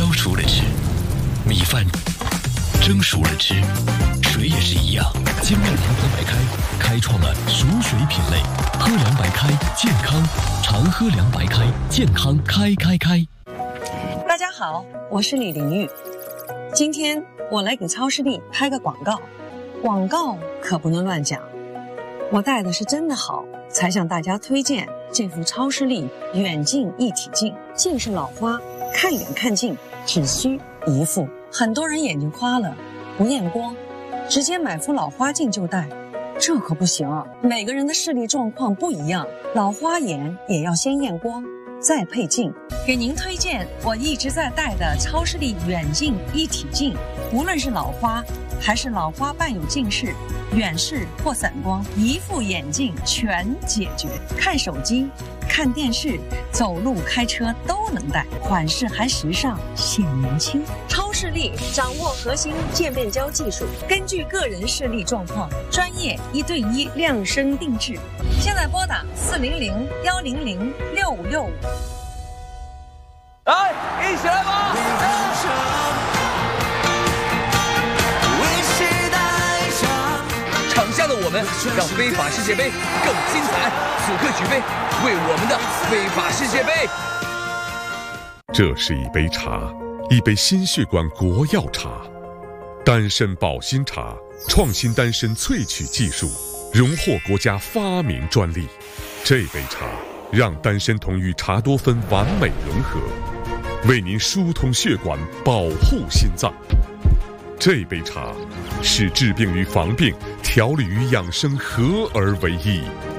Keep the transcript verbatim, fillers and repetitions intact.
烧熟了吃，米饭蒸熟了吃，水也是一样。精酿阳光白开开创了熟水品类，喝凉白开健康，常喝凉白开健康开开开。 大家好，我是李玲玉，今天我来给超视力拍个广告，广告可不能乱讲，我带的是真的好，才向大家推荐这副超视力远近一体镜。近视老花，看远看近只需一副。很多人眼睛花了不验光，直接买副老花镜就戴，这可不行啊！每个人的视力状况不一样，老花眼也要先验光再配镜。给您推荐我一直在戴的超视力远近一体镜，无论是老花还是老花伴有近视、远视或散光，一副眼镜全解决。看手机、看电视、走路、开车都能戴，款式还时尚显年轻。超视力掌握核心渐变焦技术，根据个人视力状况，专业一对一量身定制。现在拨打四零零幺零零六五六五。 来，一起来吧！场下的我们让非法世界杯更精彩，此刻举杯，为我们的非法世界杯。 这是一杯茶，一杯心血管国药茶，丹参保心茶，创新丹参萃取技术，荣获国家发明专利。这杯茶让丹参酮与茶多酚完美融合，为您疏通血管，保护心脏。这杯茶是治病与防病、调理与养生合而为一。